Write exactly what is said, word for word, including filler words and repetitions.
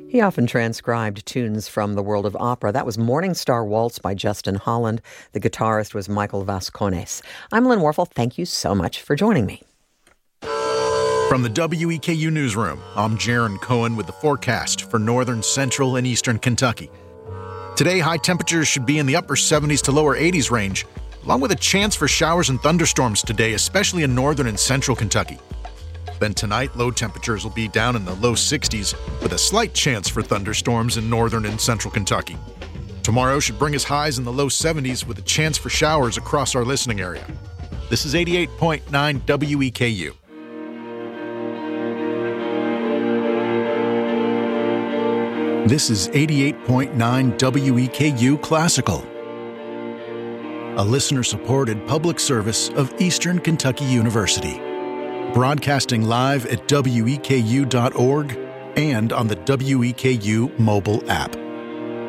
He often transcribed tunes from the world of opera. That was Morning Star Waltz by Justin Holland. The guitarist was Michael Vascones. I'm Lynn Warfel. Thank you so much for joining me. From the W E K U Newsroom, I'm Jaron Cohen with the forecast for northern, central, and eastern Kentucky. Today, high temperatures should be in the upper seventies to lower eighties range, along with a chance for showers and thunderstorms today, especially in northern and central Kentucky. Then tonight, low temperatures will be down in the low sixties, with a slight chance for thunderstorms in northern and central Kentucky. Tomorrow should bring us highs in the low seventies with a chance for showers across our listening area. This is eighty-eight point nine W E K U. This is eighty-eight point nine W E K U Classical, a listener-supported public service of Eastern Kentucky University. Broadcasting live at W E K U dot org and on the W E K U mobile app.